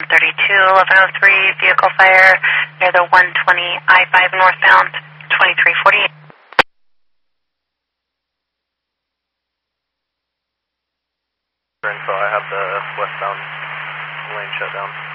1103, vehicle fire near the 120 I-5 northbound, 2348. Info, I have the westbound lane shut down.